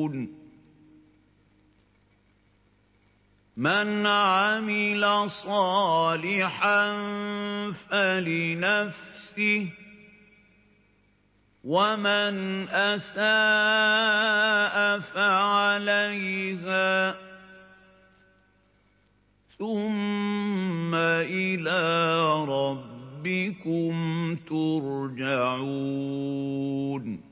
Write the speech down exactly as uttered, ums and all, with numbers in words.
مَنْ عَمِلَ صَالِحًا فَلِنَفْسِهِ وَمَنْ أَسَاءَ فَعَلَيْهَا ثُمَّ إِلَىٰ رَبِّكُمْ تُرْجَعُونَ